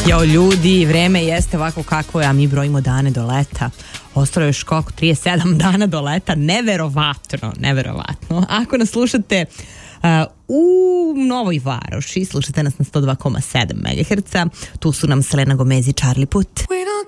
Jao ljudi, vreme jeste ovako kako je, a mi brojimo dane do leta. Ostalo je još koliko? 37 dana do leta. Neverovatno. Ako nas slušate u Novoj Varoši, slušate nas na 102,7 MHz. Tu su nam Selena Gomez i Charlie Puth.